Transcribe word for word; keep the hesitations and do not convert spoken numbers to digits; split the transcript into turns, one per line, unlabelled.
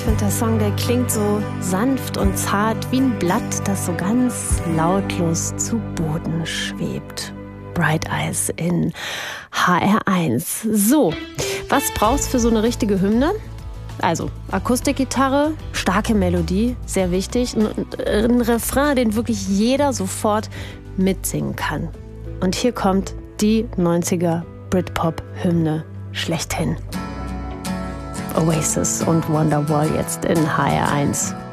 finde, der Song, der klingt so sanft und zart wie ein Blatt, das so ganz lautlos zu Boden schwebt. Bright Eyes in H R eins. So, was brauchst du für so eine richtige Hymne? Also, Akustikgitarre, starke Melodie, sehr wichtig. Ein, ein Refrain, den wirklich jeder sofort mitsingen kann. Und hier kommt die neunziger Britpop-Hymne schlechthin. Oasis und Wonderwall jetzt in H R eins.